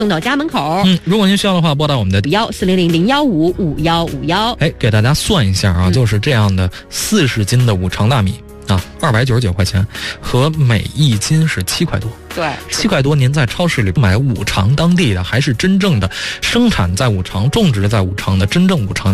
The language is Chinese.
送到家门口。 如果您需要的话，拨打我们的 14000155151。 给大家算一下啊，就是这样的40斤的五常大米啊，299块钱，和每1斤是7块多。 对 ，7块多，您在超市里买五常当地的，还是真正的生产在五常、种植在五常的真正五常